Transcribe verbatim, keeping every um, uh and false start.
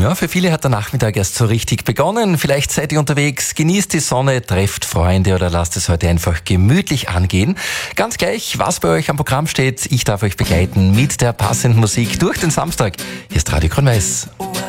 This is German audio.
Ja, für viele hat der Nachmittag erst so richtig begonnen. Vielleicht seid ihr unterwegs, genießt die Sonne, trefft Freunde oder lasst es heute einfach gemütlich angehen. Ganz gleich, was bei euch am Programm steht, ich darf euch begleiten mit der passenden Musik durch den Samstag. Hier ist Radio Grün-Weiß.